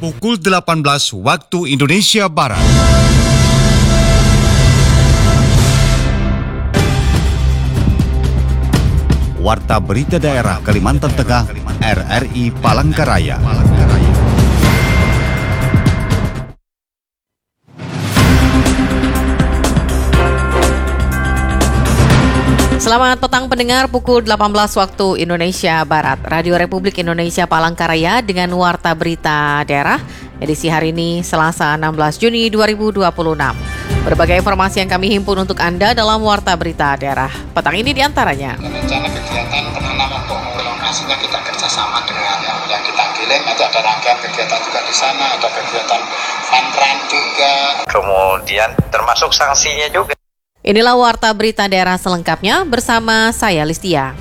Pukul 18 waktu Indonesia Barat. Warta Berita Daerah Kalimantan Tengah, RRI Palangkaraya. Selamat petang pendengar, pukul 18 waktu Indonesia Barat. Radio Republik Indonesia Palangkaraya dengan Warta Berita Daerah edisi hari ini Selasa 16 Juni 2026. Berbagai informasi yang kami himpun untuk Anda dalam Warta Berita Daerah. Petang ini diantaranya. Rencana kegiatan penanaman pohon, lokasinya kita kerjasama dengan yang kita giling. Nanti ada rangkaian kegiatan juga di sana, ada kegiatan fun run juga. Kemudian termasuk sanksinya juga. Inilah Warta Berita Daerah selengkapnya bersama saya Listia.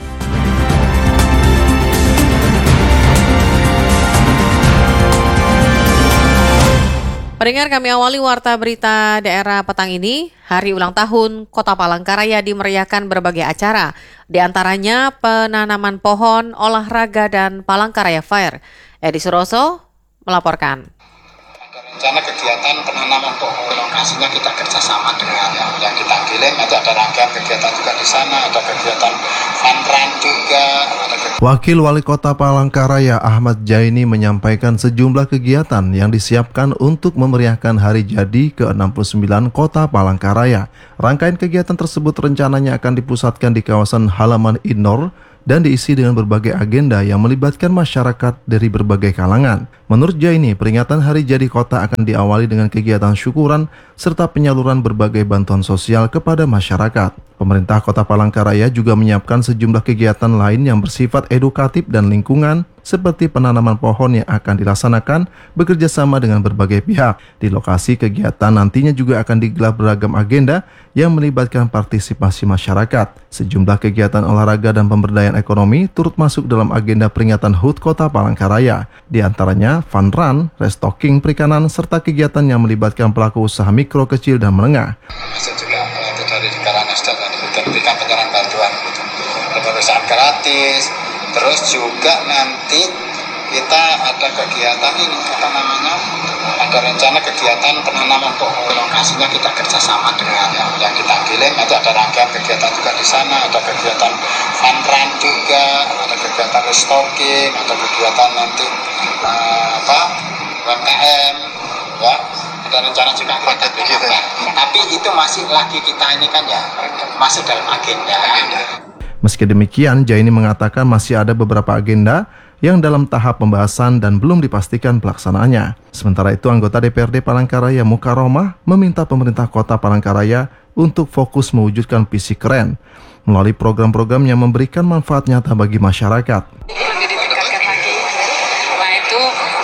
Pendengar, kami awali Warta Berita Daerah petang ini. Hari ulang tahun Kota Palangkaraya dimeriahkan berbagai acara. Di antaranya penanaman pohon, olahraga, dan Palangkaraya Fair. Edi Suroso melaporkan. Rencana kegiatan penanaman pohon, lokasinya kita kerjasama dengan yang kita giling. Nanti ada rangkaian kegiatan juga di sana, ada kegiatan fun run juga. Wakil Wali Kota Palangkaraya Ahmad Jaini menyampaikan sejumlah kegiatan yang disiapkan untuk memeriahkan hari jadi ke-69 Kota Palangkaraya. Rangkaian kegiatan tersebut rencananya akan dipusatkan di kawasan halaman indoor dan diisi dengan berbagai agenda yang melibatkan masyarakat dari berbagai kalangan. Menurut Jaini, peringatan Hari Jadi Kota akan diawali dengan kegiatan syukuran serta penyaluran berbagai bantuan sosial kepada masyarakat. Pemerintah Kota Palangkaraya juga menyiapkan sejumlah kegiatan lain yang bersifat edukatif dan lingkungan, seperti penanaman pohon yang akan dilaksanakan bekerja sama dengan berbagai pihak. Di lokasi kegiatan nantinya juga akan digelar beragam agenda yang melibatkan partisipasi masyarakat. Sejumlah kegiatan olahraga dan pemberdayaan ekonomi turut masuk dalam agenda peringatan HUT Kota Palangkaraya. Di antaranya fun run, restocking perikanan, serta kegiatan yang melibatkan pelaku usaha mikro, kecil, dan menengah. Masih juga nanti dari Karanasda dan diberikan penyerahan bantuan gitu. Pemeriksaan gratis. Terus juga nanti kita ada kegiatan ini, ada rencana kegiatan penanaman pohon, lokasinya kita kerjasama dengan yang kita giling. Nanti ada rangkaian kegiatan juga di sana, ada kegiatan fun run juga, ada kegiatan restocking, ada kegiatan nanti UMKM, ya. Ada rencana juga tapi itu masih lagi kita ini kan ya, masih dalam agenda. Meski demikian, Jaini mengatakan masih ada beberapa agenda yang dalam tahap pembahasan dan belum dipastikan pelaksanaannya. Sementara itu, anggota DPRD Palangkaraya Mukaromah meminta pemerintah Kota Palangkaraya untuk fokus mewujudkan visi keren melalui program-program yang memberikan manfaat nyata bagi masyarakat. Lebih ditingkatkan lagi, nah itu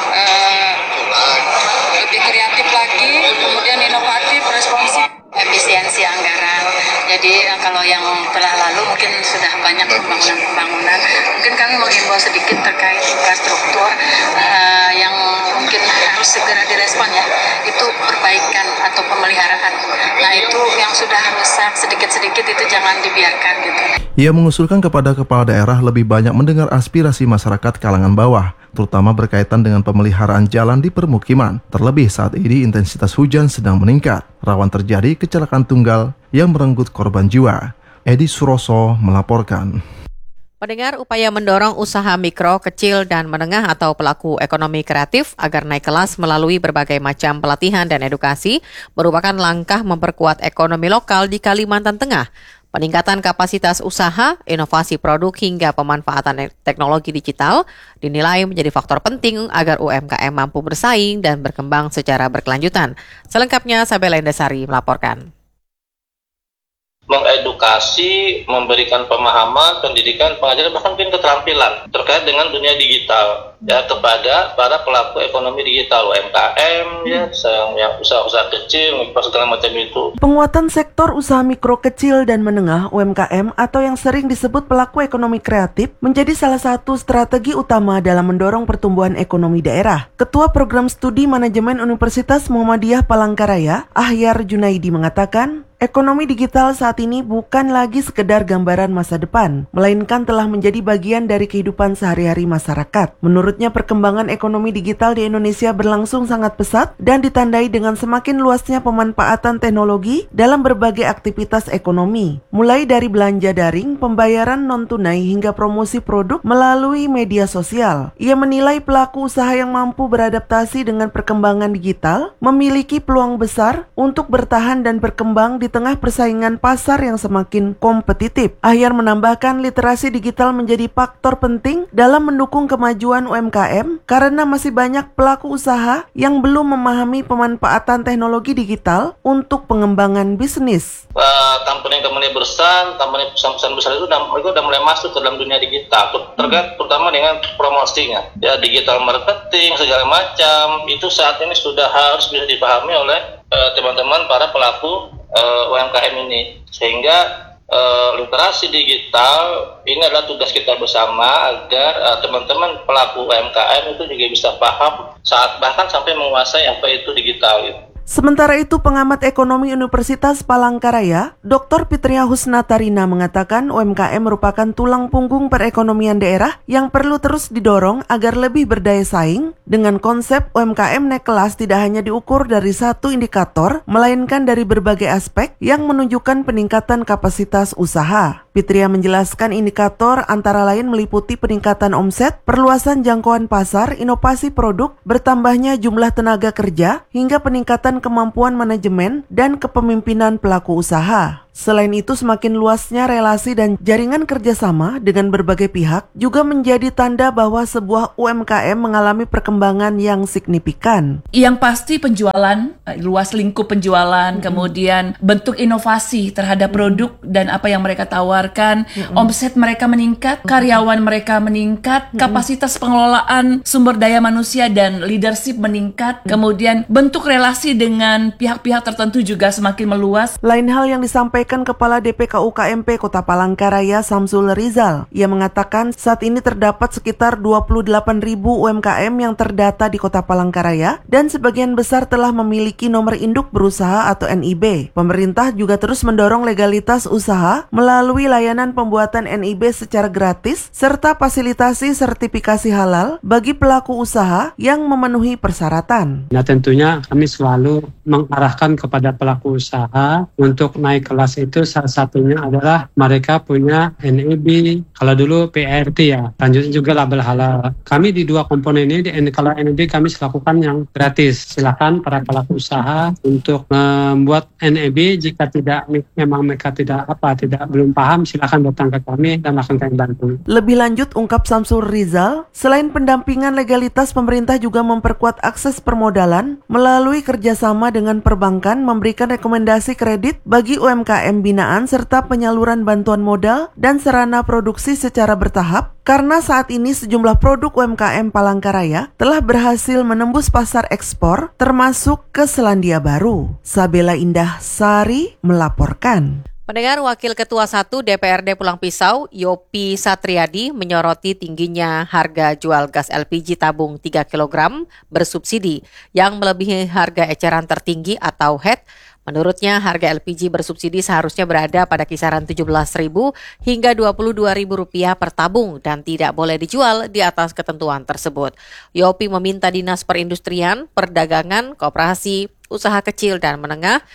lebih kreatif lagi, kemudian inovatif, responsif, efisiensi anggaran. Jadi kalau yang telah lalu mungkin sudah banyak pembangunan, mungkin kami menghimbau sedikit terkait infrastruktur yang mungkin harus segera direspon ya, itu perbaikan atau pemeliharaan. Nah itu yang sudah rusak sedikit-sedikit itu jangan dibiarkan gitu. Ia mengusulkan kepada kepala daerah lebih banyak mendengar aspirasi masyarakat kalangan bawah, terutama berkaitan dengan pemeliharaan jalan di permukiman. Terlebih saat ini intensitas hujan sedang meningkat, rawan terjadi kecelakaan tunggal yang merenggut korban jiwa. Edi Suroso melaporkan. Pendengar, upaya mendorong usaha mikro, kecil, dan menengah atau pelaku ekonomi kreatif agar naik kelas melalui berbagai macam pelatihan dan edukasi merupakan langkah memperkuat ekonomi lokal di Kalimantan Tengah. Peningkatan kapasitas usaha, inovasi produk, hingga pemanfaatan teknologi digital dinilai menjadi faktor penting agar UMKM mampu bersaing dan berkembang secara berkelanjutan. Selengkapnya, Sabela Indasari melaporkan. Mengedukasi, memberikan pemahaman, pendidikan, pengajaran, bahkan mungkin keterampilan terkait dengan dunia digital ya kepada para pelaku ekonomi digital, UMKM ya, yang usaha-usaha kecil, segala macam itu. Penguatan sektor usaha mikro, kecil, dan menengah UMKM atau yang sering disebut pelaku ekonomi kreatif menjadi salah satu strategi utama dalam mendorong pertumbuhan ekonomi daerah. Ketua Program Studi Manajemen Universitas Muhammadiyah Palangkaraya, Ahyar Junaidi mengatakan, Ekonomi digital saat ini bukan lagi sekedar gambaran masa depan, melainkan telah menjadi bagian dari kehidupan sehari-hari masyarakat. Menurutnya, perkembangan ekonomi digital di Indonesia berlangsung sangat pesat dan ditandai dengan semakin luasnya pemanfaatan teknologi dalam berbagai aktivitas ekonomi, mulai dari belanja daring, pembayaran non-tunai hingga promosi produk melalui media sosial. Ia menilai pelaku usaha yang mampu beradaptasi dengan perkembangan digital memiliki peluang besar untuk bertahan dan berkembang di tengah persaingan pasar yang semakin kompetitif. Ahyar menambahkan literasi digital menjadi faktor penting dalam mendukung kemajuan UMKM karena masih banyak pelaku usaha yang belum memahami pemanfaatan teknologi digital untuk pengembangan bisnis. Company besar, company perusahaan besar itu udah mulai masuk ke dalam dunia digital, terutama dengan promosinya, ya digital marketing segala macam. Itu saat ini sudah harus bisa dipahami oleh teman-teman para pelaku UMKM ini, sehingga literasi digital ini adalah tugas kita bersama agar teman-teman pelaku UMKM itu juga bisa paham bahkan sampai menguasai apa itu digital gitu. Sementara itu, pengamat ekonomi Universitas Palangkaraya, Dr. Fitria Husnatarina mengatakan UMKM merupakan tulang punggung perekonomian daerah yang perlu terus didorong agar lebih berdaya saing. Dengan konsep UMKM naik kelas tidak hanya diukur dari satu indikator, melainkan dari berbagai aspek yang menunjukkan peningkatan kapasitas usaha. Fitria menjelaskan indikator antara lain meliputi peningkatan omset, perluasan jangkauan pasar, inovasi produk, bertambahnya jumlah tenaga kerja, hingga peningkatan kemampuan manajemen dan kepemimpinan pelaku usaha. Selain itu, semakin luasnya relasi dan jaringan kerjasama dengan berbagai pihak juga menjadi tanda bahwa sebuah UMKM mengalami perkembangan yang signifikan. Yang pasti penjualan, luas lingkup penjualan, kemudian bentuk inovasi terhadap produk dan apa yang mereka tawarkan, omset mereka meningkat, karyawan mereka meningkat, kapasitas pengelolaan sumber daya manusia dan leadership meningkat, kemudian bentuk relasi dengan pihak-pihak tertentu juga semakin meluas. Lain hal yang disampaikan Kepala DPKU KMP Kota Palangkaraya Samsul Rizal. Ia mengatakan saat ini terdapat sekitar 28.000 UMKM yang terdata di Kota Palangkaraya dan sebagian besar telah memiliki nomor induk berusaha atau NIB. Pemerintah juga terus mendorong legalitas usaha melalui layanan pembuatan NIB secara gratis serta fasilitasi sertifikasi halal bagi pelaku usaha yang memenuhi persyaratan. Nah, tentunya kami selalu mengarahkan kepada pelaku usaha untuk naik kelas itu salah satunya adalah mereka punya NIB, kalau dulu PRT ya, lanjutnya juga label halal. Kami di dua komponen ini, kalau NIB kami lakukan yang gratis. Silakan para pelaku usaha untuk membuat NIB, jika memang mereka belum paham, silakan datang ke kami dan akan kami bantu. Lebih lanjut, ungkap Samsul Rizal, selain pendampingan legalitas, pemerintah juga memperkuat akses permodalan melalui kerjasama dengan perbankan, memberikan rekomendasi kredit bagi UMKM binaan serta penyaluran bantuan modal dan sarana produksi secara bertahap karena saat ini sejumlah produk UMKM Palangkaraya telah berhasil menembus pasar ekspor termasuk ke Selandia Baru. Sabela Indah Sari melaporkan. Pendengar, Wakil Ketua 1 DPRD Pulang Pisau, Yopi Satriadi, menyoroti tingginya harga jual gas LPG tabung 3 kg bersubsidi yang melebihi harga eceran tertinggi atau HET. Menurutnya, harga LPG bersubsidi seharusnya berada pada kisaran Rp17.000 hingga Rp22.000 per tabung dan tidak boleh dijual di atas ketentuan tersebut. Yopi meminta Dinas Perindustrian, Perdagangan, Koperasi, Usaha Kecil dan Menengah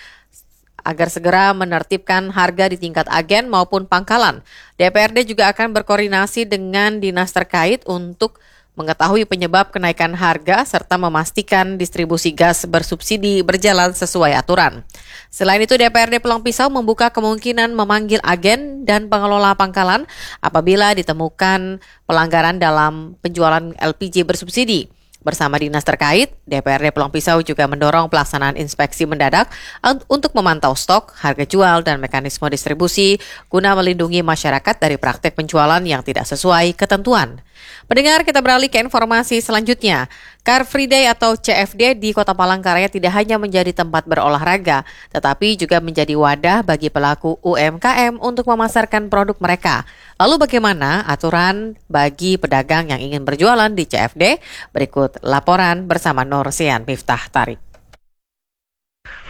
agar segera menertibkan harga di tingkat agen maupun pangkalan. DPRD juga akan berkoordinasi dengan dinas terkait untuk mengetahui penyebab kenaikan harga serta memastikan distribusi gas bersubsidi berjalan sesuai aturan. Selain itu, DPRD Pulang Pisau membuka kemungkinan memanggil agen dan pengelola pangkalan apabila ditemukan pelanggaran dalam penjualan LPG bersubsidi. Bersama dinas terkait, DPRD Pulang Pisau juga mendorong pelaksanaan inspeksi mendadak untuk memantau stok, harga jual, dan mekanisme distribusi guna melindungi masyarakat dari praktek penjualan yang tidak sesuai ketentuan. Pendengar, kita beralih ke informasi selanjutnya. Car Free Day atau CFD di Kota Palangkaraya tidak hanya menjadi tempat berolahraga, tetapi juga menjadi wadah bagi pelaku UMKM untuk memasarkan produk mereka. Lalu bagaimana aturan bagi pedagang yang ingin berjualan di CFD? Berikut laporan bersama Nur Sian Miftah Tarik.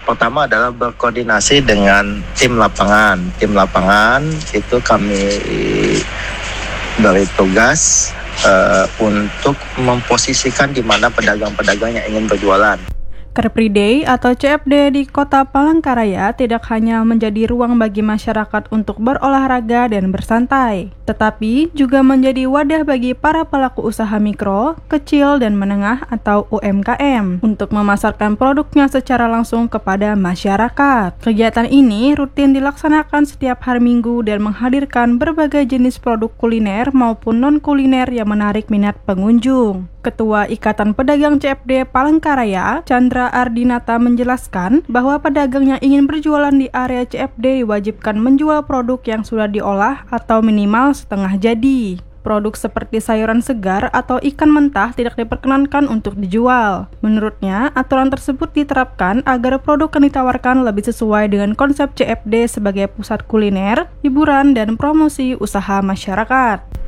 Pertama adalah berkoordinasi dengan tim lapangan. Tim lapangan itu kami beri tugas untuk memposisikan di mana pedagang-pedagang yang ingin berjualan. Car Free Day atau CFD di Kota Palangkaraya tidak hanya menjadi ruang bagi masyarakat untuk berolahraga dan bersantai, tetapi juga menjadi wadah bagi para pelaku usaha mikro, kecil, dan menengah atau UMKM untuk memasarkan produknya secara langsung kepada masyarakat. Kegiatan ini rutin dilaksanakan setiap hari Minggu dan menghadirkan berbagai jenis produk kuliner maupun non-kuliner yang menarik minat pengunjung. Ketua Ikatan Pedagang CFD Palangkaraya, Chandra Ardinata menjelaskan bahwa pedagang yang ingin berjualan di area CFD diwajibkan menjual produk yang sudah diolah atau minimal setengah jadi. Produk seperti sayuran segar atau ikan mentah tidak diperkenankan untuk dijual. Menurutnya, aturan tersebut diterapkan agar produk yang ditawarkan lebih sesuai dengan konsep CFD sebagai pusat kuliner, hiburan, dan promosi usaha masyarakat.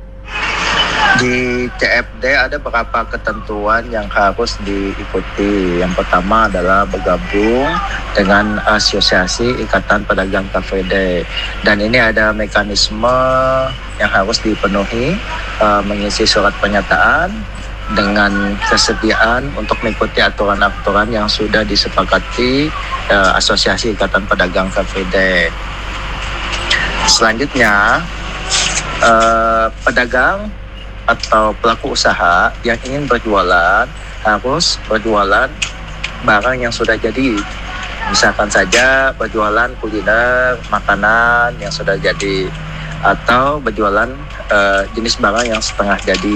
Di CFD ada beberapa ketentuan yang harus diikuti. Yang pertama adalah bergabung dengan Asosiasi Ikatan Pedagang Car Free Day. Dan ini ada mekanisme yang harus dipenuhi, mengisi surat pernyataan dengan kesediaan untuk mengikuti aturan-aturan yang sudah disepakati Asosiasi Ikatan Pedagang Car Free Day. Selanjutnya, pedagang atau pelaku usaha yang ingin berjualan harus berjualan barang yang sudah jadi. Misalkan saja berjualan kuliner, makanan yang sudah jadi, atau berjualan jenis barang yang setengah jadi.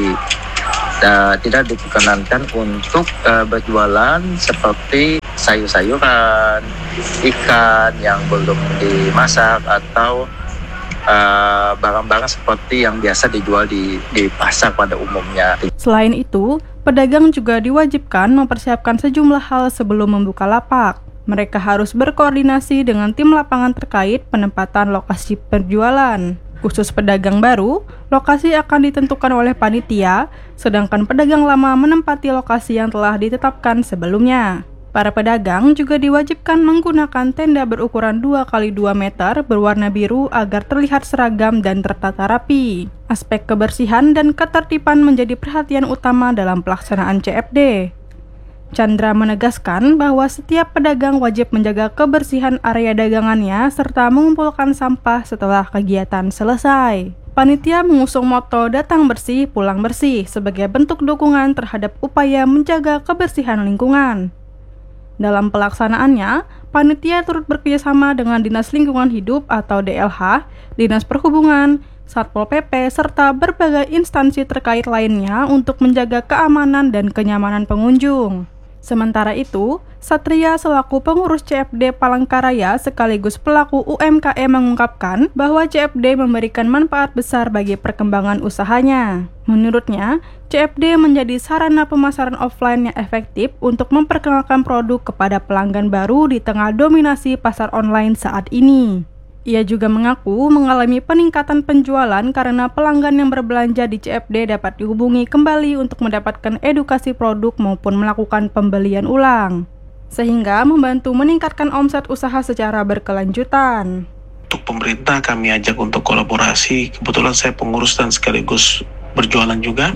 Tidak diperkenankan untuk berjualan seperti sayur-sayuran, ikan yang belum dimasak, atau barang-barang seperti yang biasa dijual di pasar pada umumnya. Selain itu, pedagang juga diwajibkan mempersiapkan sejumlah hal sebelum membuka lapak. Mereka harus berkoordinasi dengan tim lapangan terkait penempatan lokasi penjualan. Khusus pedagang baru, lokasi akan ditentukan oleh panitia, sedangkan pedagang lama menempati lokasi yang telah ditetapkan sebelumnya. Para pedagang juga diwajibkan menggunakan tenda berukuran 2x2 meter berwarna biru agar terlihat seragam dan tertata rapi. Aspek kebersihan dan ketertiban menjadi perhatian utama dalam pelaksanaan CFD. Chandra menegaskan bahwa setiap pedagang wajib menjaga kebersihan area dagangannya serta mengumpulkan sampah setelah kegiatan selesai. Panitia mengusung moto "Datang bersih, pulang bersih" sebagai bentuk dukungan terhadap upaya menjaga kebersihan lingkungan. Dalam pelaksanaannya, panitia turut bekerjasama dengan Dinas Lingkungan Hidup atau DLH, Dinas Perhubungan, Satpol PP, serta berbagai instansi terkait lainnya untuk menjaga keamanan dan kenyamanan pengunjung. Sementara itu, Satria selaku pengurus CFD Palangkaraya sekaligus pelaku UMKM mengungkapkan bahwa CFD memberikan manfaat besar bagi perkembangan usahanya. Menurutnya, CFD menjadi sarana pemasaran offline yang efektif untuk memperkenalkan produk kepada pelanggan baru di tengah dominasi pasar online saat ini. Ia juga mengaku mengalami peningkatan penjualan karena pelanggan yang berbelanja di CFD dapat dihubungi kembali untuk mendapatkan edukasi produk maupun melakukan pembelian ulang, sehingga membantu meningkatkan omset usaha secara berkelanjutan. Untuk pemerintah kami ajak untuk kolaborasi. Kebetulan saya pengurus dan sekaligus berjualan juga.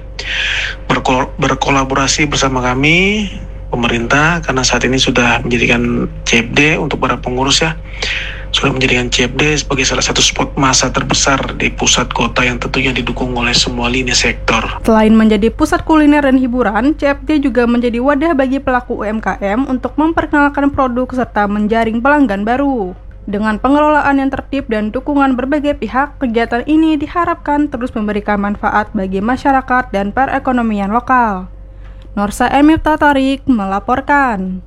Berkolaborasi bersama kami pemerintah karena saat ini sudah menjadikan CFD untuk para pengurus sudah menjadikan CFD sebagai salah satu spot massa terbesar di pusat kota yang tentunya didukung oleh semua lini sektor. Selain menjadi pusat kuliner dan hiburan, CFD juga menjadi wadah bagi pelaku UMKM untuk memperkenalkan produk serta menjaring pelanggan baru. Dengan pengelolaan yang tertib dan dukungan berbagai pihak, kegiatan ini diharapkan terus memberikan manfaat bagi masyarakat dan perekonomian lokal. Norsa Emifta Tarik melaporkan.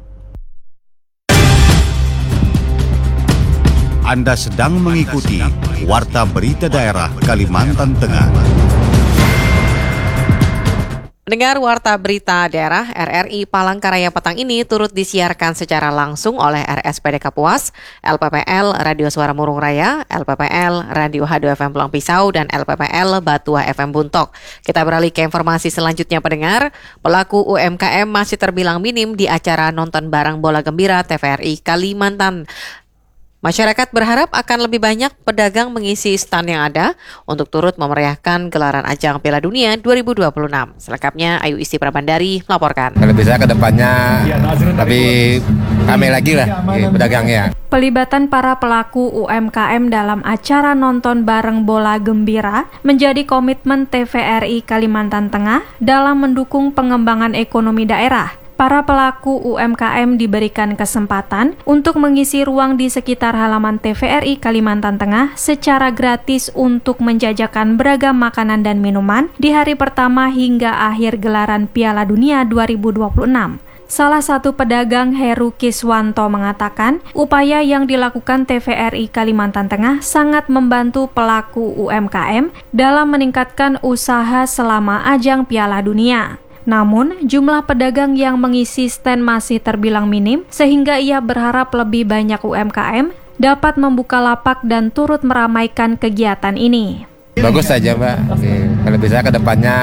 Anda sedang mengikuti Warta Berita Daerah Kalimantan Tengah. Pendengar Warta Berita Daerah RRI Palangkaraya petang ini turut disiarkan secara langsung oleh RSPD Kapuas, LPPL Radio Suara Murung Raya, LPPL Radio H2 FM Pulang Pisau, dan LPPL Batua FM Buntok. Kita beralih ke informasi selanjutnya pendengar. Pelaku UMKM masih terbilang minim di acara nonton bareng bola gembira TVRI Kalimantan. Masyarakat berharap akan lebih banyak pedagang mengisi stand yang ada untuk turut memeriahkan gelaran ajang Piala Dunia 2026. Selengkapnya Ayu Isti Prabandari melaporkan. Kalau bisa ke depannya lebih ramai lagi lah pedagangnya. Pelibatan para pelaku UMKM dalam acara nonton bareng bola gembira menjadi komitmen TVRI Kalimantan Tengah dalam mendukung pengembangan ekonomi daerah. Para pelaku UMKM diberikan kesempatan untuk mengisi ruang di sekitar halaman TVRI Kalimantan Tengah secara gratis untuk menjajakan beragam makanan dan minuman di hari pertama hingga akhir gelaran Piala Dunia 2026. Salah satu pedagang Heru Kiswanto mengatakan, upaya yang dilakukan TVRI Kalimantan Tengah sangat membantu pelaku UMKM dalam meningkatkan usaha selama ajang Piala Dunia. Namun, jumlah pedagang yang mengisi stand masih terbilang minim, sehingga ia berharap lebih banyak UMKM dapat membuka lapak dan turut meramaikan kegiatan ini. Bagus saja Mbak, kalau bisa ke depannya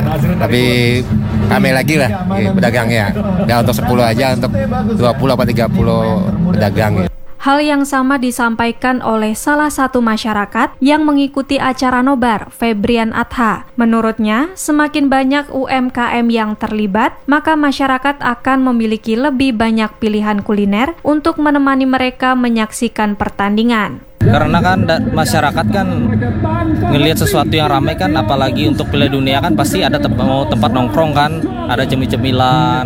lebih ramai lagi lah pedagangnya. Ya untuk 10 aja, untuk 20 atau 30 pedagang. Hal yang sama disampaikan oleh salah satu masyarakat yang mengikuti acara nobar, Febrian Adha. Menurutnya, semakin banyak UMKM yang terlibat, maka masyarakat akan memiliki lebih banyak pilihan kuliner untuk menemani mereka menyaksikan pertandingan. Karena kan masyarakat kan ngelihat sesuatu yang ramai kan, apalagi untuk Piala Dunia kan pasti ada tempat nongkrong kan, ada cemil-cemilan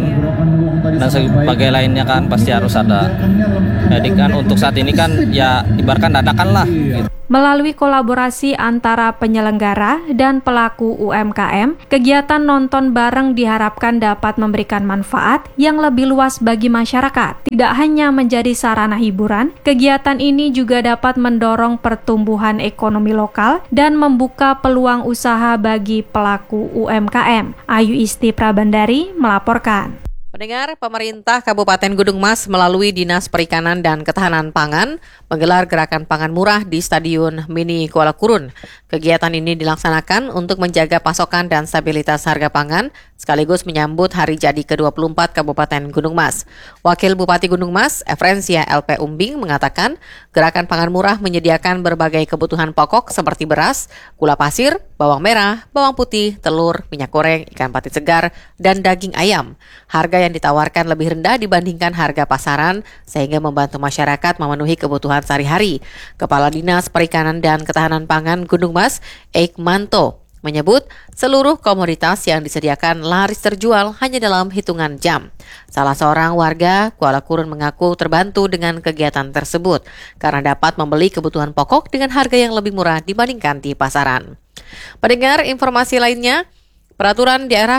dan sebagainya lainnya kan pasti harus ada. Jadi kan untuk saat ini kan ya ibaratkan dadakan lah gitu. Melalui kolaborasi antara penyelenggara dan pelaku UMKM, kegiatan nonton bareng diharapkan dapat memberikan manfaat yang lebih luas bagi masyarakat. Tidak hanya menjadi sarana hiburan, kegiatan ini juga dapat mendorong pertumbuhan ekonomi lokal dan membuka peluang usaha bagi pelaku UMKM. Ayu Isti Prabandari melaporkan. Pendengar, pemerintah Kabupaten Gunung Mas melalui Dinas Perikanan dan Ketahanan Pangan menggelar gerakan pangan murah di Stadion Mini Kuala Kurun. Kegiatan ini dilaksanakan untuk menjaga pasokan dan stabilitas harga pangan, sekaligus menyambut hari jadi ke-24 Kabupaten Gunung Mas. Wakil Bupati Gunung Mas, Efrensia LP Umbing, mengatakan gerakan pangan murah menyediakan berbagai kebutuhan pokok seperti beras, gula pasir, bawang merah, bawang putih, telur, minyak goreng, ikan patin segar, dan daging ayam. Harga yang ditawarkan lebih rendah dibandingkan harga pasaran sehingga membantu masyarakat memenuhi kebutuhan sehari-hari. Kepala Dinas Perikanan dan Ketahanan Pangan Gunung Mas, Eikmanto, menyebut seluruh komoditas yang disediakan laris terjual hanya dalam hitungan jam. Salah seorang warga Kuala Kurun mengaku terbantu dengan kegiatan tersebut karena dapat membeli kebutuhan pokok dengan harga yang lebih murah dibandingkan di pasaran. Pendengar, informasi lainnya, Peraturan Daerah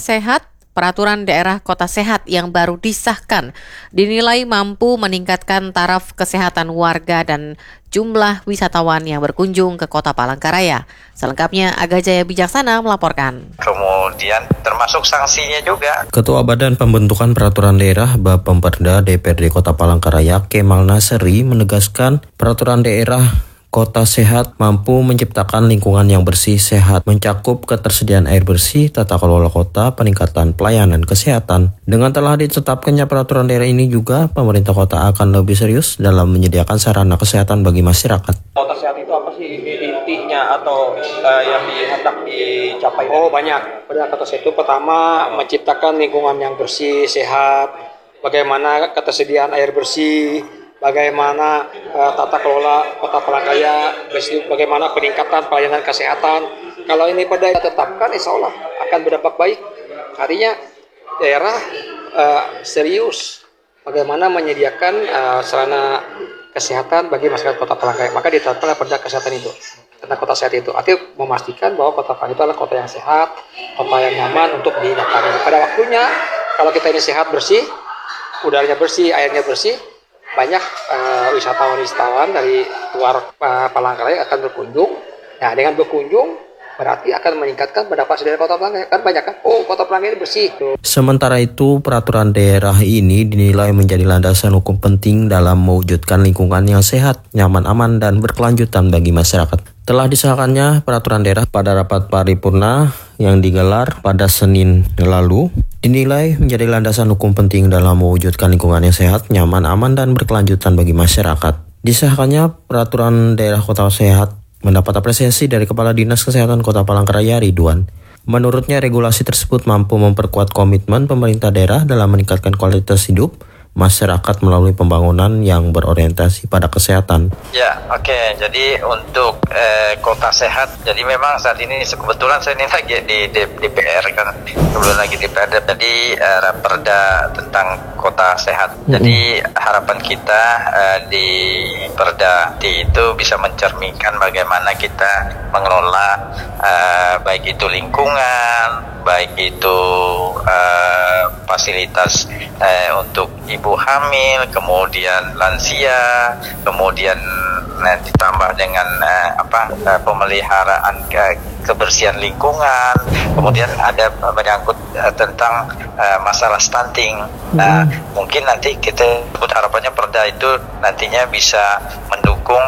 Kota Sehat yang baru disahkan dinilai mampu meningkatkan taraf kesehatan warga dan jumlah wisatawan yang berkunjung ke Kota Palangkaraya. Selengkapnya Aga Jaya Bijaksana melaporkan. Kemudian termasuk sanksinya juga. Ketua Badan Pembentukan Peraturan Daerah Bapemperda DPRD Kota Palangkaraya Kemal Nasri menegaskan peraturan daerah Kota Sehat mampu menciptakan lingkungan yang bersih sehat, mencakup ketersediaan air bersih, tata kelola kota, peningkatan pelayanan kesehatan. Dengan telah ditetapkannya peraturan daerah ini juga, pemerintah kota akan lebih serius dalam menyediakan sarana kesehatan bagi masyarakat. Kota sehat itu apa sih intinya atau yang hendak dicapai? Oh, banyak. Pada kota sehat itu pertama menciptakan lingkungan yang bersih, sehat, bagaimana ketersediaan air bersih, bagaimana tata kelola Kota Palangkaraya, bagaimana peningkatan pelayanan kesehatan. Kalau ini pada ditetapkan, insya Allah akan berdampak baik. Artinya daerah serius bagaimana menyediakan sarana kesehatan bagi masyarakat Kota Palangkaraya. Maka ditetapkan perda kesehatan itu, tentang kota sehat itu. Artinya memastikan bahwa Kota Palangkaraya itu adalah kota yang sehat, kota yang nyaman untuk didatangi. Pada waktunya, kalau kita ini sehat, bersih, udaranya bersih, airnya bersih, banyak wisatawan dari luar Palangkaraya akan berkunjung. Nah, dengan berkunjung berarti akan meningkatkan pendapatan dari kota Palangkaraya. Kan banyak kan, kota Palangkaraya bersih. Sementara itu, peraturan daerah ini dinilai menjadi landasan hukum penting dalam mewujudkan lingkungan yang sehat, nyaman, aman, dan berkelanjutan bagi masyarakat. Telah disahkannya peraturan daerah pada rapat paripurna yang digelar pada Senin lalu, dinilai menjadi landasan hukum penting dalam mewujudkan lingkungan yang sehat, nyaman, aman, dan berkelanjutan bagi masyarakat. Disahkannya peraturan daerah kota sehat mendapat apresiasi dari Kepala Dinas Kesehatan Kota Palangkaraya, Ridwan. Menurutnya, regulasi tersebut mampu memperkuat komitmen pemerintah daerah dalam meningkatkan kualitas hidup masyarakat melalui pembangunan yang berorientasi pada kesehatan. Ya, oke. Jadi untuk kota sehat, jadi memang saat ini kebetulan saya ini lagi di DPR kan, kebetulan lagi di DPR, jadi perda tentang kota sehat. Jadi harapan kita di perda itu bisa mencerminkan bagaimana kita mengelola baik itu lingkungan, baik itu fasilitas untuk ibu hamil, kemudian lansia, kemudian ditambah dengan pemeliharaan kebersihan lingkungan, kemudian ada menyangkut tentang masalah stunting. Nah, mungkin nanti kita harapannya perda itu nantinya bisa mendukung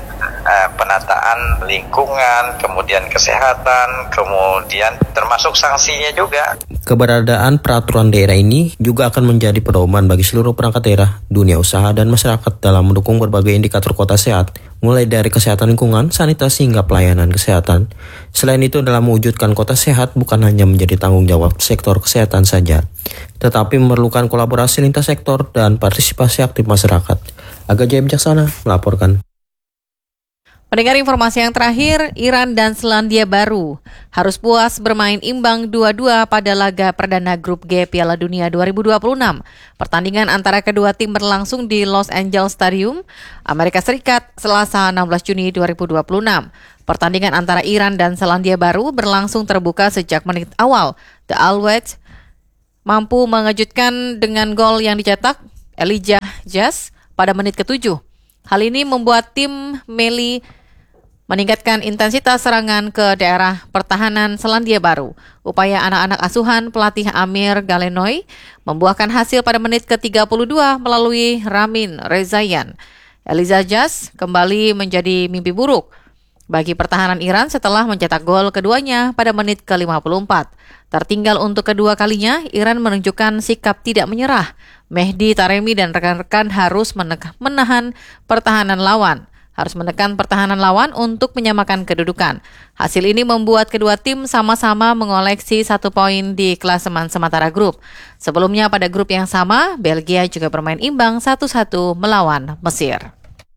penataan lingkungan, kemudian kesehatan, kemudian termasuk sanksinya juga. Keberadaan peraturan daerah ini juga akan menjadi pedoman bagi seluruh perangkat daerah, dunia usaha, dan masyarakat dalam mendukung berbagai indikator kota sehat, mulai dari kesehatan lingkungan, sanitasi, hingga pelayanan kesehatan. Selain itu, dalam mewujudkan kota sehat bukan hanya menjadi tanggung jawab sektor kesehatan saja, tetapi memerlukan kolaborasi lintas sektor dan partisipasi aktif masyarakat. Aga Jaya Bijaksana melaporkan. Mendengar informasi yang terakhir, Iran dan Selandia Baru harus puas bermain imbang 2-2 pada laga perdana Grup G Piala Dunia 2026. Pertandingan antara kedua tim berlangsung di Los Angeles Stadium, Amerika Serikat, Selasa 16 Juni 2026. Pertandingan antara Iran dan Selandia Baru berlangsung terbuka sejak menit awal. The Alouettes mampu mengejutkan dengan gol yang dicetak Elijah Jazz pada menit ke-7. Hal ini membuat tim Meli meningkatkan intensitas serangan ke daerah pertahanan Selandia Baru. Upaya anak-anak asuhan pelatih Amir Galenoy membuahkan hasil pada menit ke-32 melalui Ramin Rezaian. Elijah Jazz kembali menjadi mimpi buruk bagi pertahanan Iran setelah mencetak gol keduanya pada menit ke-54. Tertinggal untuk kedua kalinya, Iran menunjukkan sikap tidak menyerah. Mehdi Taremi dan rekan-rekan harus menahan pertahanan lawan. Harus menekan pertahanan lawan untuk menyamakan kedudukan. Hasil ini membuat kedua tim sama-sama mengoleksi 1 poin di klasemen sementara grup. Sebelumnya pada grup yang sama, Belgia juga bermain imbang 1-1 melawan Mesir.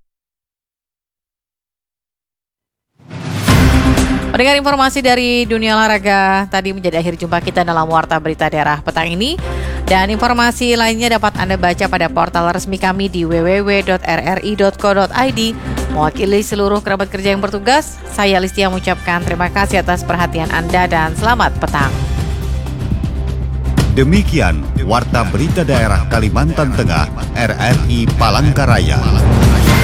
Mendengar informasi dari dunia olahraga tadi menjadi akhir jumpa kita dalam Warta Berita Daerah petang ini. Dan informasi lainnya dapat Anda baca pada portal resmi kami di www.rri.co.id. Mewakili seluruh kerabat kerja yang bertugas, saya Listia mengucapkan terima kasih atas perhatian Anda dan selamat petang. Demikian Warta Berita Daerah Kalimantan Tengah, RRI Palangkaraya.